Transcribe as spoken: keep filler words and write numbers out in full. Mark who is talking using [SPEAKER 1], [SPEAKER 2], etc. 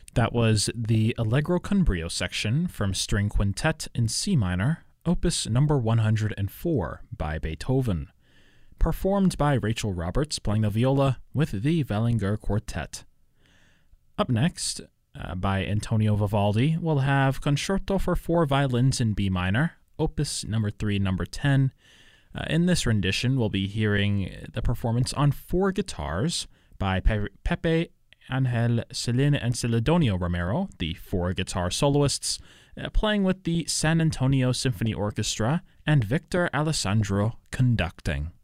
[SPEAKER 1] That was the Allegro con brio section from String Quintet in C minor, opus number one hundred four by Beethoven, performed by Rachel Roberts playing the viola with the Wellinger Quartet. Up next, uh, by Antonio Vivaldi, we'll have Concerto for Four Violins in B minor, opus number three, number ten. Uh, in this rendition, we'll be hearing the performance on four guitars by Pe- Pepe Angel Selene and Celedonio Romero, the four guitar soloists, uh, playing with the San Antonio Symphony Orchestra, and Victor Alessandro conducting.